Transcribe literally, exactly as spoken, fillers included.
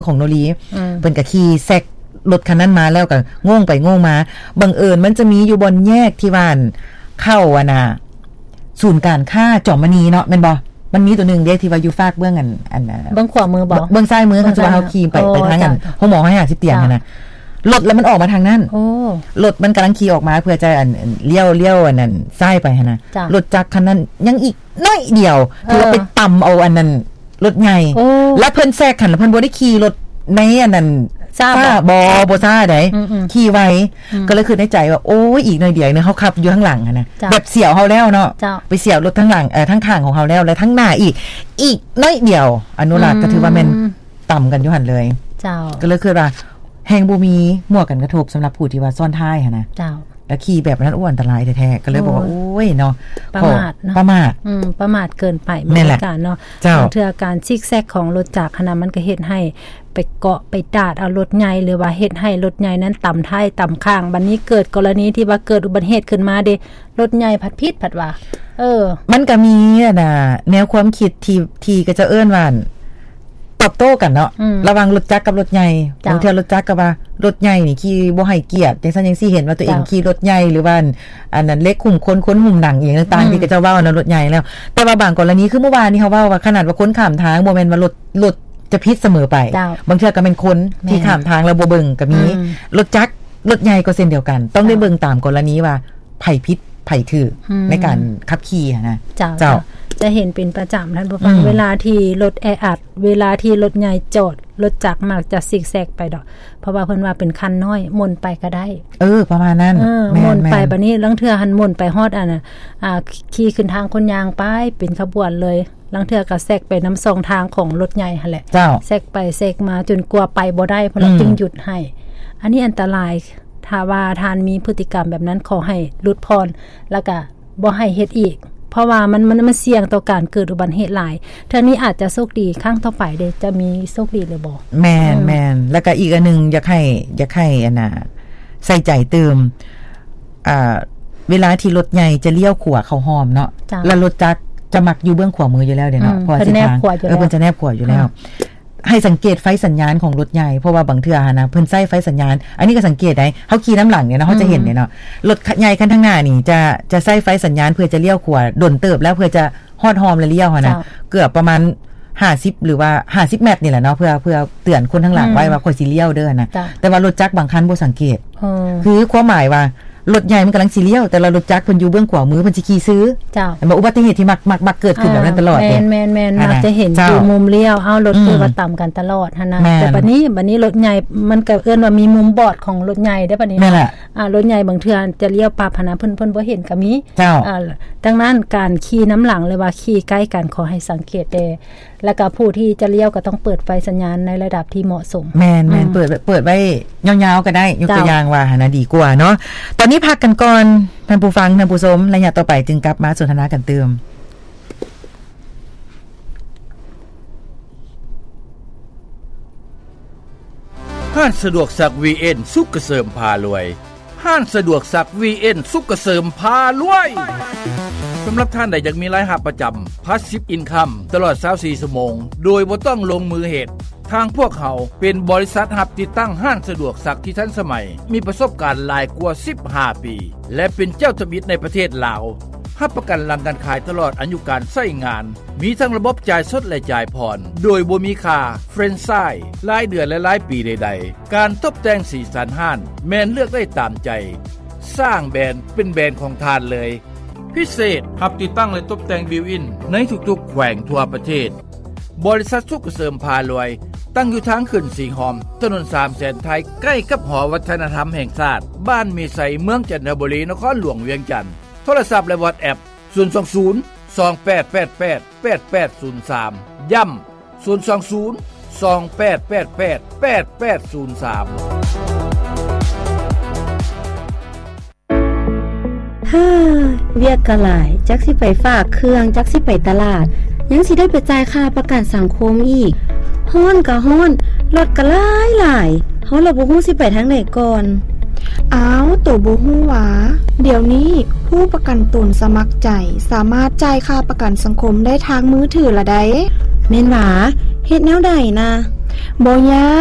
ของโนรีเพิ่นก็ขี่แซกรถคันนั้นมาแล้วก็ง่งไปง่งมาบังเอิญมันจะมีอยู่บนแยกที่บ้านเข้าอ่ะน่ะศูนย์การค้าจอมมณีเนาะแม่นบ่มันมีตัวนึงเด้ที่ว่าอยู่ฝากเบื้องอันอันน่ะเบื้องขวามือบ่เบื้องซ้ายมือคันสิว่าเฮาขี่ไปไปทางนั้นห้องหมอให้ห้าสิบเตียงน่ะรถแล้วมันออกมาทางนั้นโอ้รถมันกำลังขี่ออกมาเพื่อจะอันเลี้ยวเลี้ยวอันนั้นซ้ายไปหั่นน่ะรถจักรคันนั้นยังอีกน้อยเดียวที่ว่าไปต่ำเอาอันนั้นรถใหญ่แล้วเพิ่นแทรกคันแล้วเพิ่นบ่ได้ขี่รถในอันนั้นซ่าบ่บ่ซ่าได้ขี่ไว้ก็เลยคือในใจว่าโอ้ยอีกหน่อยเดียวนึงเฮาขับอยู่ข้างหลังน่ะแบบเสี่ยวเฮาแล้วเนาะไปเสี่ยวรถทั้งหลังเอ่อทั้งข้างของเฮาแล้วและทั้งหน้าอีกอีกน้อยเดียวอนุรักษ์ก็ถือว่าแม่นต่ำกันอยู่หั่นเลยเจ้าก็เลยคือว่าแห่งบ่มีหมวกกันกระทบสำหรับผู้ที่ว่าซ้อนท้ายหั่นนะเจ้าแล้วขี่แบบนั้นอ้วนอันตรายแท้ๆก็เลยบอกว่าโอ้ยเนาะประมาทเนาะประมาทอืมประมาทเกินไปในการเนาะบางเทื่อการซิกแซกของรถจักรขณะมันก็เฮ็ดให้ไปเกาะไปดาดเอารถใหญ่หรือว่าเฮ็ดให้รถใหญ่นั้นต่ำท้ายต่ำข้างบัดนี้เกิดกรณีที่ว่าเกิดอุบัติเหตุขึ้นมาเด้รถใหญ่ผัดพิษผัดว่าเออมันก็มีน่ะแนวความคิดที่ที่ก็จะเอิ้นว่าตอบโต้กันเนาะระหว่างรถจักรกับรถใหญ่บางเทื่อรถจักรก็ว่ารถใหญ่นี่ขี่บ่ให้เกียรติจังซั่นจังซี่เห็นว่าตัวเองขี่รถใหญ่หรือว่าอันนั้นเล็กคุ้มคนคนหุ่มหนังอีหยังต่างๆที่ก็จะเว้านะรถใหญ่แล้วแต่ว่าบางกรณีคือเมื่อวานนี้เฮาเว้าว่าขนาดว่าคนข้ามทางบ่แม่นว่ารถรถจะผิดเสมอไปบางเทื่อก็เป็นคนที่ข้ามทางแล้วบ่เบิ่งก็มีรถจักรรถใหญ่ก็เช่นเดียวกันต้องได้เบิ่งตามกรณีว่าไผผิดไผถูกในการขับขี่นะเจ้าจะเห็นเป็นประจำท่านผู้ฟังเวลาที่รถแออัดเวลาที่รถใหญ่จอดรถจักรมักจะซิกแซกไปดอกเพราะว่าเพิ่นว่าเป็นคันน้อยมนไปก็ได้เออประมาณนั้นมนไปบัดนี้ลังเทื่อหันมนไปฮอดอันน่ะอ่าขี่ขึ้นทางคนยางไปเป็นขบวนเลยลังเทื่อก็แซกไปน้ำสองทางของรถใหญ่หั่นแหละแซกไปแซกมาจนกลัวไปบ่ได้เพิ่นจึงหยุดให้อันนี้อันตรายถ้าว่าทานมีพฤติกรรมแบบนั้นขอให้หลุดพ้นแล้วก็บ่ให้เฮ็ดอีกเพราะว่ามันมันมันเสี่ยงต่อการเกิดอุบัติเหตุหลายเท่านี้อาจจะโชคดีครั้งต่อไปเด้จะมีโชคดีเลยบ่แม่นแม่นแล้วก็อีกอันนึงอยากให้อยากให้อันน่ะใส่ใจเติมอ่าเวลาที่รถใหญ่จะเลี้ยวขวาเข้าหอมเนาะแล้วรถจักรจะมักอยู่เบื้องขวามืออยู่แล้วเด้เนาะพอสิทางเออเพิ่นจะแนบขวาอยู่แล้วให้สังเกตไฟสัญญาณของรถใหญ่เพราะว่าบางเทื่อนะเพิ่นใส่ไฟสัญญาณอันนี้ก็สังเกตได้เฮาขี่น้ำหลังเนี่ยเนาะเฮาจะเห็นเนี่ยเนาะรถใหญ่คันข้างหน้านี่จะจะใส่ไฟสัญญาณเพื่อจะเลี้ยวขวาดนเติบแล้วเพื่อจะฮอดฮอมแล้วเลี้ยวหั่นน่ะเกือบประมาณห้าสิบหรือว่าห้าสิบเมตรนี่แหละเนาะเพื่อเพื่อเตือนคนข้างหลังไว้ว่าค่อยสิเลี้ยวเด้อนะแต่ว่ารถจักรบางคันบ่สังเกตคือความหมายว่ารถใหญ่มันกำลังสิเลี้ยวแต่เรารถจักรเพิ่นอยู่เบื้องขวามือเพิ่นสิขี่ซื้อเจ้าแต่ว่าอุบัติเหตุที่มักมักมักเกิดขึ้นแบบนั้นตลอดเนี่ยแม่นๆๆมักจะเห็นอยู่มุมเลี้ยวเอ้ารถคือว่าต่ำกันตลอดหั่นนะแต่บัดนี้บัดนี้รถใหญ่มันก็เอิ้นว่ามีมุมบอดของรถใหญ่ได้บัดนี้นะอ่ารถใหญ่บางเทื่อจะเลี้ยวปั๊บหั่นนะเพิ่นเพิ่นบ่เห็นก็มีอ่าดังนั้นการขี่น้ำหลังหรือว่าขี่ใกล้กันขอให้สังเกตแด่แล้วก็ผู้ที่จะเลี้ยวก็ต้องเปิดไฟสัญญาณในระดับที่เหมาะสมแม่นๆเปิดเปิดไว้ยาวๆก็ได้ยกตัวอย่างว่าหั่นน่ะดีกว่าเนาะตอนนี้พักกันก่อนท่านผู้ฟังท่านผู้ชมระยะต่อไปจึงกลับมาสนทนากันเติมห้างสะดวกซัก วี เอ็น สุขเกษมพารวยห้างสะดวกซัก วี เอ็น สุขเกษมพารวยสำหรับท่านใดอยากมีรายรับประจำ Passive Income ตลอดยี่สิบสี่ชั่วโมงโดยบ่ต้องลงมือเฮ็ดทางพวกเขาเป็นบริษัทรับติดตั้งห้างสะดวกซักที่ทันสมัยมีประสบการณ์หลายกว่าสิบห้าปีและเป็นเจ้าทมิตรในประเทศลาวรับประกันหลังการขายตลอดอายุการใช้งานมีทั้งระบบจ่ายสดและจ่ายผ่อนโดยบ่มีค่าเฟรนไซส์รายเดือนและรายปีใดๆการตกแต่งสีสันห้างแม่นเลือกได้ตามใจสร้างแบรนด์เป็นแบรนด์ของทานเลยพิเศษรับติดตั้งและตกแต่งบิวอินในทุกๆแขวงทั่วประเทศบริษัทสุขเกษมพารวยตั้งอยู่ทางขึ้นสีหอมถนนสามแสนไทยใกล้กับหอวัฒนธรรมแห่งชาติบ้านมีไสเมืองจันทบุรีนครหลวงเวียงจันทน์โทรศัพท์และ WhatsApp ศูนย์ สอง ศูนย์ สอง แปด แปด แปด แปด แปด ศูนย์ สามย้ำศูนย์ สอง ศูนย์ สอง แปด แปด แปด แปด แปด ศูนย์ สามฮ่าเวียกกะหลายจักสิไปฝากเครื่องจักสิไปตลาดยังสิได้ไปจ่ายค่าประกันสังคมอีกฮ้อนก็ฮ้อนรถก็หลายหลายเฮาละบ่ฮู้สิไปทางไหนก่อนอ้าวตัวบ่ฮู้หวาเดี๋ยวนี้ผู้ประกันตนสมัครใจสามารถจ่ายค่าประกันสังคมได้ทางมือถือละได้แม่นหวาเฮ็ดแนวใดนะบ่ยา